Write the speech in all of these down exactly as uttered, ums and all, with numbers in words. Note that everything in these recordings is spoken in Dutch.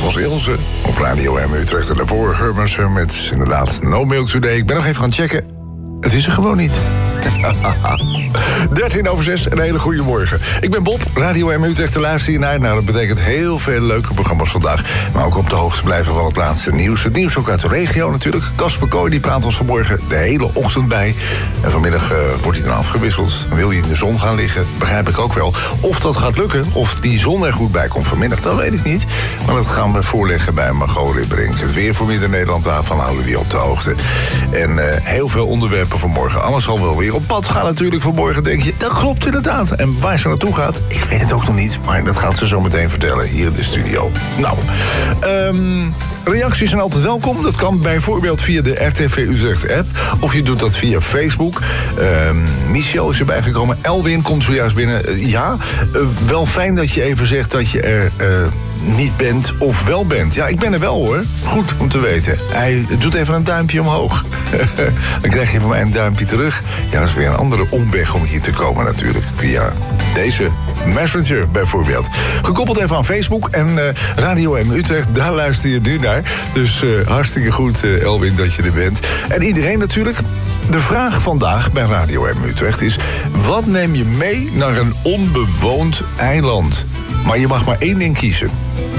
was Ilse op Radio M Utrecht. En daarvoor Herman's met inderdaad No Milk Today. Ik ben nog even gaan checken. Het is er gewoon niet. dertien over zes, een hele goede morgen. Ik ben Bob, Radio M Utrecht te luisteren naar. Nou, dat betekent heel veel leuke programma's vandaag. Maar ook op de hoogte blijven van het laatste nieuws. Het nieuws ook uit de regio natuurlijk. Casper Kooi, die praat ons vanmorgen de hele ochtend bij. En vanmiddag uh, wordt hij dan afgewisseld. Wil je in de zon gaan liggen? Begrijp ik ook wel. Of dat gaat lukken, of die zon er goed bij komt vanmiddag, dat weet ik niet. Maar dat gaan we voorleggen bij Margot Ribbrink. Het weer voor Midden-Nederland, daarvan houden we je op de hoogte. En uh, heel veel onderwerpen vanmorgen. Alles zal wel weer op pad gaan natuurlijk vanmorgen, denk je. Dat klopt inderdaad. En waar ze naartoe gaat, ik weet het ook nog niet. Maar dat gaat ze zo meteen vertellen hier in de studio. Nou, um, reacties zijn altijd welkom. Dat kan bijvoorbeeld via de R T V Utrecht app. Of je doet dat via Facebook. Um, Michel is erbij gekomen. Elwin komt zojuist binnen. Uh, ja, uh, wel fijn dat je even zegt dat je er... Uh, niet bent of wel bent. Ja, ik ben er wel hoor. Goed om te weten. Hij doet even een duimpje omhoog. Dan krijg je van mij een duimpje terug. Ja, dat is weer een andere omweg om hier te komen natuurlijk. Via deze Messenger bijvoorbeeld. Gekoppeld even aan Facebook en uh, Radio M Utrecht. Daar luister je nu naar. Dus uh, hartstikke goed, uh, Elwin, dat je er bent. En iedereen natuurlijk. De vraag vandaag bij Radio M Utrecht is... wat neem je mee naar een onbewoond eiland? Maar je mag maar één ding kiezen.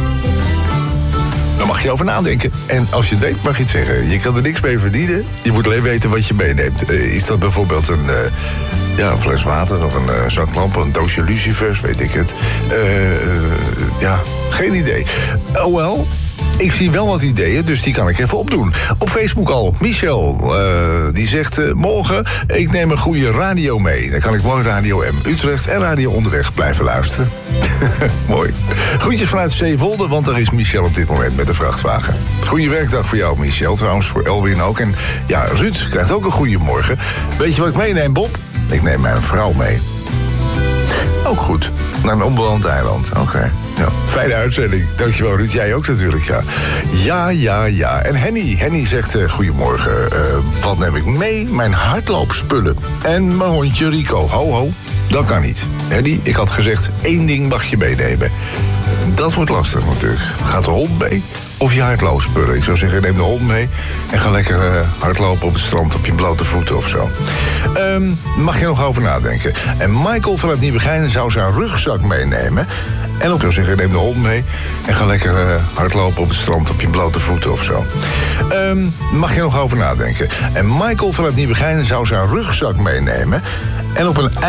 Daar mag je over nadenken. En als je het weet, mag je het zeggen. Je kan er niks mee verdienen. Je moet alleen weten wat je meeneemt. Uh, is dat bijvoorbeeld een, uh, ja, een fles water of een uh, zak lampen, een doosje lucifers, weet ik het. Uh, uh, ja, geen idee. Oh wel... Ik zie wel wat ideeën, dus die kan ik even opdoen. Op Facebook al. Michel, uh, die zegt... Uh, morgen, ik neem een goede radio mee. Dan kan ik mooi Radio M Utrecht en Radio Onderweg blijven luisteren. Mooi. Groetjes vanuit Zeewolde, want daar is Michel op dit moment met de vrachtwagen. Goeie werkdag voor jou, Michel. Trouwens, voor Elwin ook. En ja, Ruud krijgt ook een goede morgen. Weet je wat ik meeneem, Bob? Ik neem mijn vrouw mee. Ook goed. Naar een onbewoond eiland. Oké. Okay. Ja, fijne uitzending. Dankjewel, Ruud. Jij ook natuurlijk, ja. Ja, ja, ja. En Henny, Henny zegt, uh, goedemorgen. Uh, wat neem ik mee? Mijn hardloopspullen. En mijn hondje Rico. Ho, ho. Dat kan niet. Henny, ik had gezegd, één ding mag je meenemen. Dat wordt lastig natuurlijk. Gaat de hond mee? Of je hardloopspullen. Ik zou zeggen, neem de hond mee en ga lekker uh, hardlopen op het strand op je blote voeten of zo. Um, mag je nog over nadenken. En Michael vanuit Nieuwegein zou zijn rugzak meenemen. En ook zou zeggen, neem de hond mee en ga lekker uh, hardlopen op het strand op je blote voeten of zo. Um, mag je nog over nadenken. En Michael vanuit Nieuwegein zou zijn rugzak meenemen. En op een